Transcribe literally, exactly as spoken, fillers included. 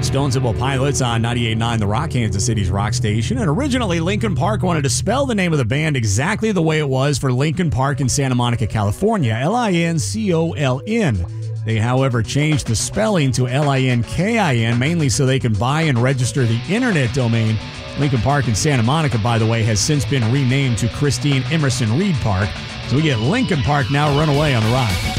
Stone Temple Pilots on ninety-eight point nine The Rock, Kansas City's rock station. And originally, Linkin Park wanted to spell the name of the band exactly the way it was for Lincoln Park in Santa Monica, California, L I N C O L N. They, however, changed the spelling to L I N K I N, mainly so they can buy and register the internet domain. Lincoln Park in Santa Monica, by the way, has since been renamed to Christine Emerson Reed Park. So we get Linkin Park Now Run Away on The Rock.